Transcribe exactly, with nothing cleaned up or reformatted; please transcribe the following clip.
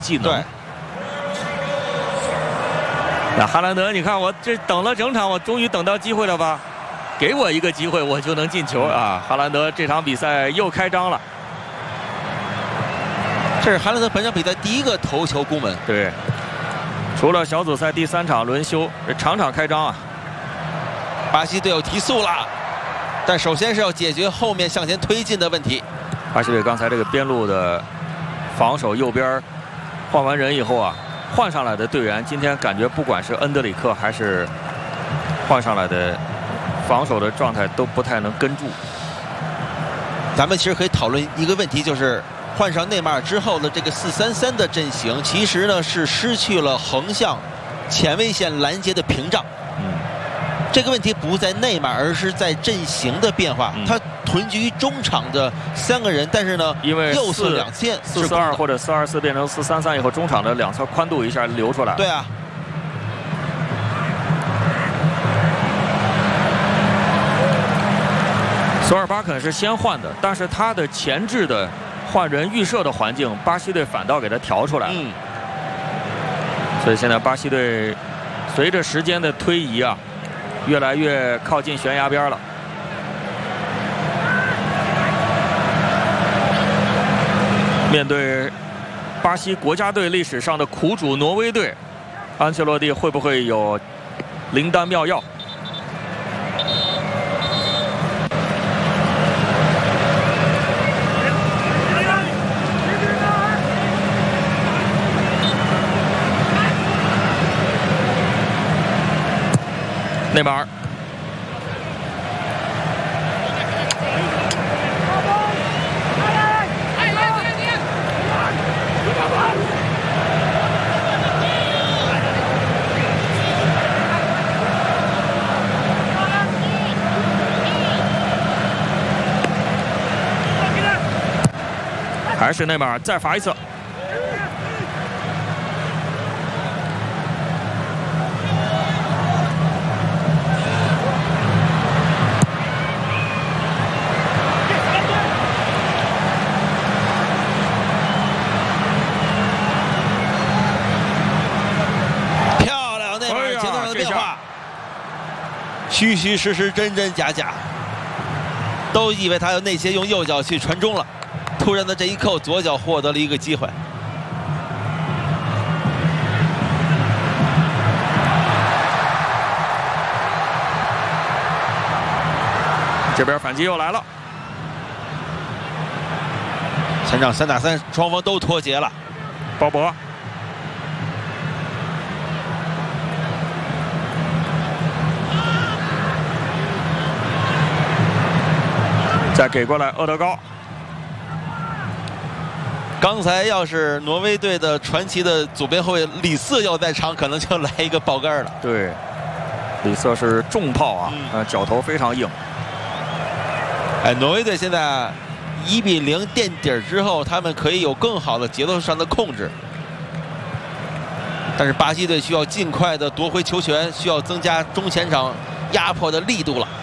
技能。 对。 那哈兰德，你看我这等了整场，我终于等到机会了吧？给我一个机会，我就能进球啊！哈兰德这场比赛又开张了。 这是哈兰德本场比赛第一个头球攻门。 对。除了小组赛第三场轮休，这场场开张啊！ 巴西队有提速了，但首先是要解决后面向前推进的问题。 巴西队刚才这个边路的防守右边换完人以后啊。 换上来的队员，今天感觉不管是恩德里克还是换上来的防守的状态都不太能跟住。 咱们其实可以讨论一个问题，就是换上内马尔之后的这个四三三的阵型，其实呢是失去了横向前卫线拦截的屏障。 嗯， 这个问题不在内马尔，而是在阵型的变化。 嗯、 他屯局中场的三个人，但是呢， 因为右侧两线四四二或者四二四变成四三三以后，中场的两侧宽度一下流出来。 对啊。 索尔巴肯是先换的，但是他的前置的换人预设的环境，巴西队反倒给他调出来了。 嗯。 所以现在巴西队随着时间的推移啊，越来越靠近悬崖边了。 面对巴西国家队历史上的苦主挪威队，安切洛蒂会不会有灵丹妙药？内马尔。 还是内马尔再罚一次， 漂亮！内马尔节奏上的变化，虚虚实实，真真假假，都以为他要内切用右脚去传中了。 突然的这一扣，左脚获得了一个机会。 这边反击又来了。 前场三打三，双方都脱节了。 鲍勃，再给过来，厄德高。 刚才要是挪威队的传奇的左边后卫里瑟要在场，可能就来一个爆杆了。 对，里瑟是重炮啊，嗯、呃，脚头非常硬。 哎，挪威队现在一比零垫底儿之后，他们可以有更好的节奏上的控制。但是巴西队需要尽快的夺回球权，需要增加中前场压迫的力度了。